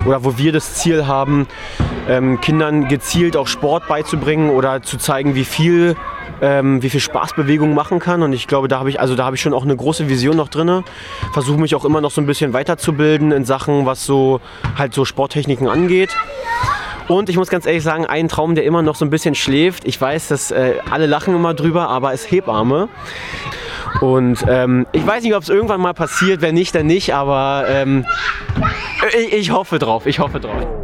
oder wo wir das Ziel haben, Kindern gezielt auch Sport beizubringen oder zu zeigen, wie viel Spaß Bewegung machen kann. Und ich glaube, da habe ich schon auch eine große Vision noch drin. Versuche mich auch immer noch so ein bisschen weiterzubilden in Sachen, was so Sporttechniken angeht. Und ich muss ganz ehrlich sagen, ein Traum, der immer noch so ein bisschen schläft, ich weiß, dass alle lachen immer drüber, aber ist Hebamme. Und ich weiß nicht, ob es irgendwann mal passiert, wenn nicht, dann nicht, aber ich hoffe drauf.